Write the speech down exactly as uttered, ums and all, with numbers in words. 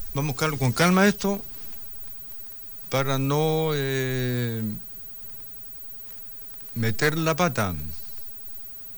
vamos cal- con calma esto para no eh, meter la pata.